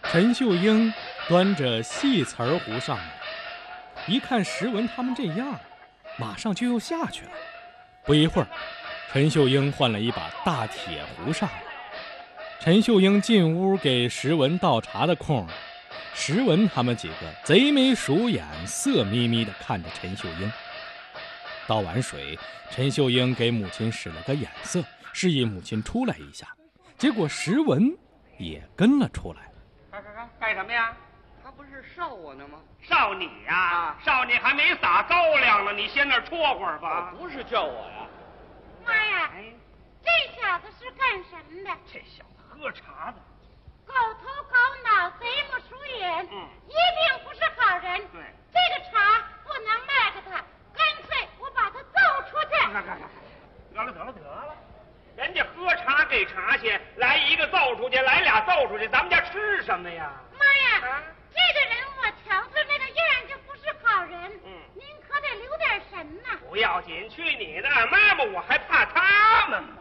陈秀英端着细瓷壶上来，一看石文他们这样，马上就又下去了。不一会儿，陈秀英换了一把大铁壶上来。陈秀英进屋给石文倒茶的空，石文他们几个贼眉鼠眼，色眯眯地看着陈秀英。倒完水，陈秀英给母亲使了个眼色，示意母亲出来一下。结果石文也跟了出来。 干什么呀？ 他不是烧我呢吗？ 烧你呀！烧你还没撒高粱呢，你先那儿戳会儿吧。 不是叫我呀。 妈呀，这小子是干什么的？ 这小子喝茶的， 狗头狗脑，贼不鼠眼，一定不是好人。 对， 这个茶不能卖给他，干脆我把他揍出去。 得了，人家喝茶给茶去，来一个揍出去，来俩揍出去，咱们家吃什么呀？ 妈呀，这个人我瞧着那个样就不是好人。您可得留点神呐。 不要紧，去你的！妈妈，我还怕他们吗？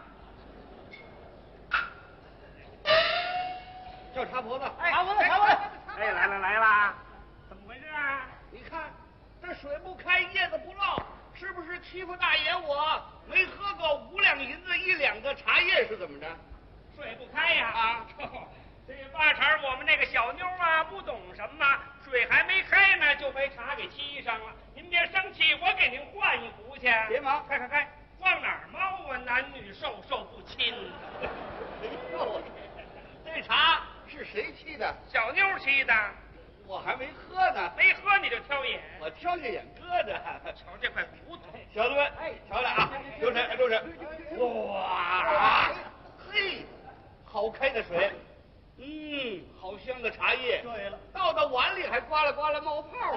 叫茶婆子， 茶婆子！哎，来啦！怎么回事啊？ 你看这水不开，叶子不落，是不是欺负大爷我？没喝够5两银子1两个茶叶是怎么着？ 水不开呀！这八成我们那个小妞啊，不懂什么，水还没开呢，就被茶给沏上了。您别生气，我给您换一壶去。 别忙， 开，往哪儿猫啊？男女授受不亲。 哎呦，这茶是谁沏的？ 小妞沏的。 我还没喝呢。 没喝你就挑眼。 我挑下眼搁着。 瞧这块骨头。 小子们，瞧着啊，留神。哇，嘿，好开的水。好香的茶叶。对了，倒到碗里还刮啦冒泡。